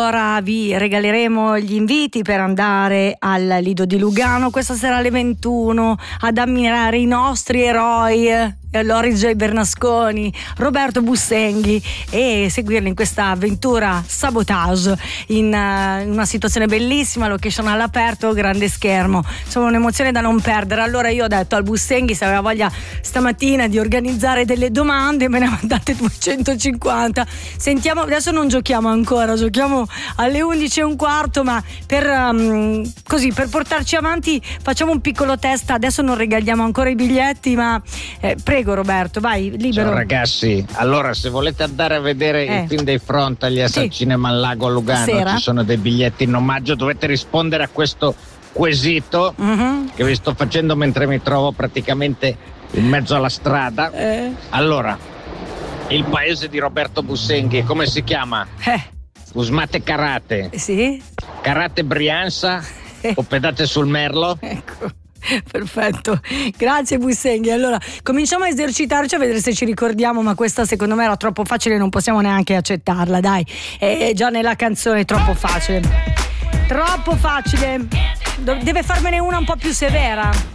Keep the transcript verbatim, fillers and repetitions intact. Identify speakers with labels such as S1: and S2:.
S1: allora vi regaleremo gli inviti per andare al Lido di Lugano questa sera alle ventuno ad ammirare i nostri eroi, Lori J. Bernasconi, Roberto Bussenghi, e seguirli in questa avventura sabotage in, uh, in una situazione bellissima, location all'aperto, grande schermo, insomma un'emozione da non perdere. Allora io ho detto al Bussenghi se aveva voglia stamattina di organizzare delle domande, me ne ha mandate duecentocinquanta. Sentiamo, adesso non giochiamo ancora, giochiamo alle undici e un quarto, ma per um, così per portarci avanti facciamo un piccolo test. Adesso non regaliamo ancora i biglietti, ma eh, prego Roberto, vai, libero.
S2: Ciao ragazzi, allora se volete andare a vedere
S1: eh.
S2: il film dei Frontalias sì. al Cinema al Lago a Lugano,
S1: Sera.
S2: ci sono dei biglietti in omaggio, dovete rispondere a questo quesito mm-hmm. che vi sto facendo mentre mi trovo praticamente in mezzo alla strada. Eh. Allora, il paese di Roberto Bussenghi, come si chiama?
S1: Eh.
S2: Usmate Karate.
S1: Sì.
S2: Karate Brianza eh. o pedate sul Merlo?
S1: Ecco. Perfetto, grazie Bussenghi. Allora cominciamo a esercitarci a vedere se ci ricordiamo, ma questa secondo me era troppo facile, non possiamo neanche accettarla, dai, è già nella canzone troppo facile, troppo facile, deve farmene una un po' più severa.